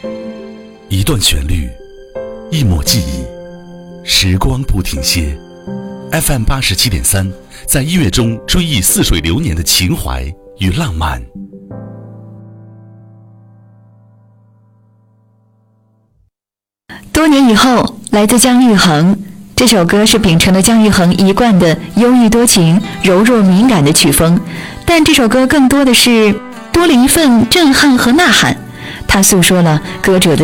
一段旋律，一抹记忆，时光不停歇。FM 87.3，在音乐中追忆似水流年的情怀与浪漫。 多年以后，来自姜育恒。这首歌是秉承了姜育恒一贯的忧郁多情、柔弱敏感的曲风，但这首歌更多的是多了一份震撼和呐喊。它诉说了歌者的